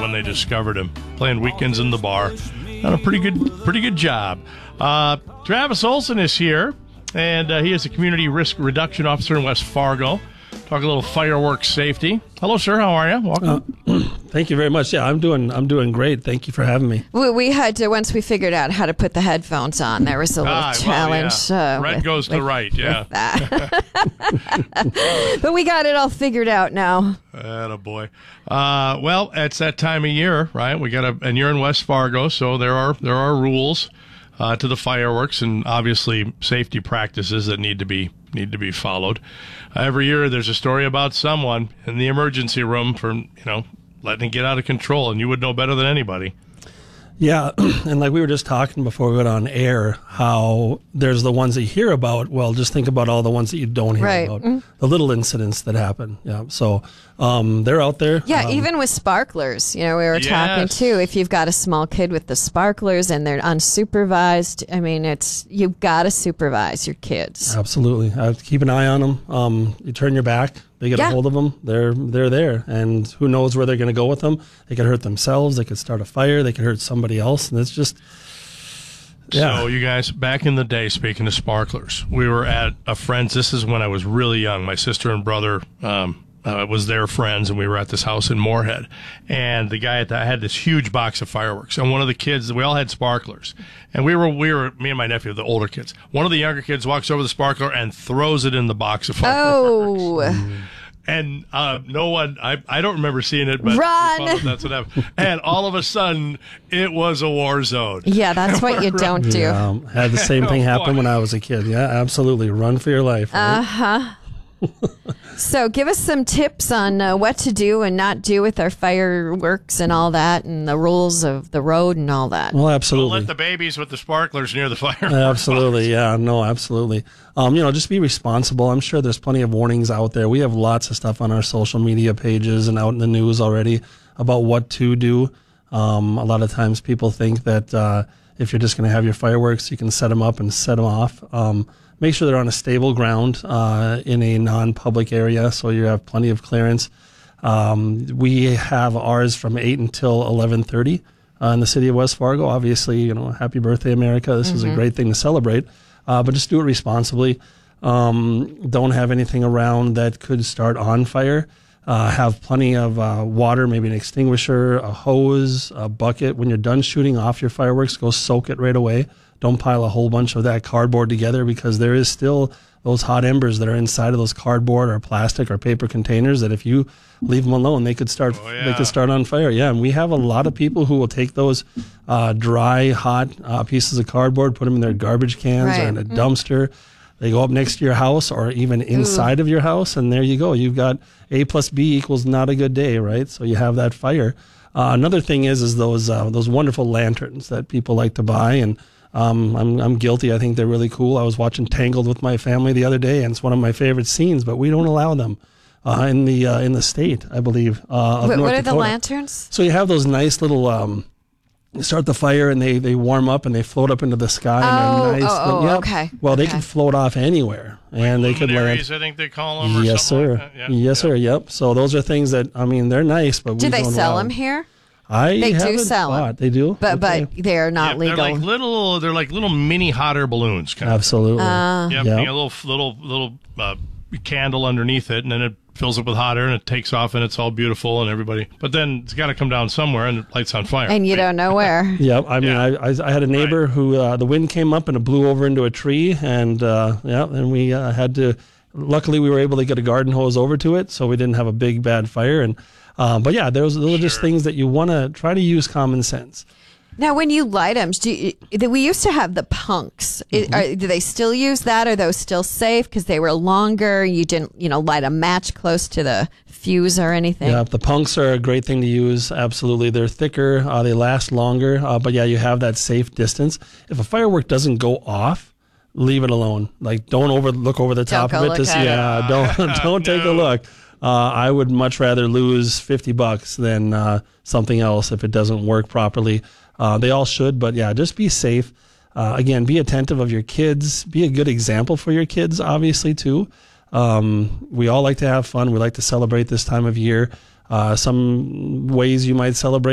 when they discovered him, playing weekends in the bar. Done a pretty good job. Travis Olson is here, and he is a community risk reduction officer in West Fargo. Talk a little fireworks safety. Hello, sir. How are you? Welcome. Thank you very much. Yeah, I'm doing great. Thank you for having me. We had to, once we figured out how to put the headphones on, there was a little challenge. Well, yeah. Red goes to right, yeah. But we got it all figured out now. Attaboy. Well, it's that time of year, right? And you're in West Fargo, so there are rules to the fireworks, and obviously safety practices that need to be followed. Every year there's a story about someone in the emergency room for, letting it get out of control, and you would know better than anybody. Yeah, and like we were just talking before we went on air, how there's the ones that you hear about. Well, just think about all the ones that you don't hear about. Mm-hmm. The little incidents that happen. Yeah, so they're out there. Yeah, even with sparklers. We were talking too. If you've got a small kid with the sparklers and they're unsupervised, I mean, you've got to supervise your kids. Absolutely. I have to keep an eye on them. You turn your back, they get a hold of them, they're there. And who knows where they're going to go with them. They could hurt themselves, they could start a fire, they could hurt somebody else. And it's just... Yeah. So you guys, back in the day, speaking of sparklers, we were at a friend's. This is when I was really young. My sister and brother was their friends, and we were at this house in Moorhead. And the guy had this huge box of fireworks. And one of the kids, we all had sparklers. And we were me and my nephew, the older kids. One of the younger kids walks over the sparkler and throws it in the box of fireworks. Oh. And no one, I don't remember seeing it, but run. That's what happened. And all of a sudden, it was a war zone. Yeah, that's what you don't do. Yeah, had the same thing happen when I was a kid. Yeah, absolutely. Run for your life. Right? Uh-huh. So give us some tips on what to do and not do with our fireworks and all that, and the rules of the road and all that. Well, absolutely. Don't let the babies with the sparklers near the fireworks. Absolutely, yeah, no, absolutely. Just be responsible. I'm sure there's plenty of warnings out there. We have lots of stuff on our social media pages and out in the news already about what to do. A lot of times people think that if you're just going to have your fireworks, you can set them up and set them off. Make sure they're on a stable ground in a non-public area, so you have plenty of clearance. We have ours from 8 until 11:30 in the city of West Fargo. Obviously, happy birthday, America. This is a great thing to celebrate, but just do it responsibly. Don't have anything around that could start on fire. Have plenty of water, maybe an extinguisher, a hose, a bucket. When you're done shooting off your fireworks, go soak it right away. Don't pile a whole bunch of that cardboard together, because there is still those hot embers that are inside of those cardboard or plastic or paper containers that if you leave them alone, they could start on fire. Yeah, and we have a lot of people who will take those dry, hot pieces of cardboard, put them in their garbage cans or in a dumpster. They go up next to your house or even inside of your house, and there you go. You've got A plus B equals not a good day, right? So you have that fire. Another thing is those wonderful lanterns that people like to buy, and I'm guilty. I think they're really cool. I was watching Tangled with my family the other day, and it's one of my favorite scenes, but we don't allow them in the state, I believe, of North Dakota. What are the lanterns? So you have those nice little... start the fire and they warm up and they float up into the sky. And they're nice. Okay. Well, they can float off anywhere, and they could land. I think they call them. Yes, sir. Like that. Yeah. Yes, sir. Yep. So those are things that they're nice, but do they sell them here? They do sell them. They do, but they're not legal. They're like little mini hot air balloons. Kind of. Absolutely. A little candle underneath it, and then it fills up with hot air, and it takes off, and it's all beautiful, and everybody. But then it's got to come down somewhere, and it lights on fire. And you don't know where. Yep. I had a neighbor who the wind came up and it blew over into a tree, and and we had to. Luckily, we were able to get a garden hose over to it, so we didn't have a big bad fire. And but yeah, those are just things that you want to try to use common sense. Now, when you light them, we used to have the punks. Do they still use that? Are those still safe because they were longer? You didn't, light a match close to the fuse or anything? Yeah, the punks are a great thing to use. Absolutely. They're thicker. They last longer. But yeah, you have that safe distance. If a firework doesn't go off, leave it alone. Like, don't look over the top of it. Don't take a look. I would much rather lose $50 than something else if it doesn't work properly. They all should, but yeah, just be safe. Again, be attentive of your kids. Be a good example for your kids, obviously, too. We all like to have fun. We like to celebrate this time of year. Some ways you might celebrate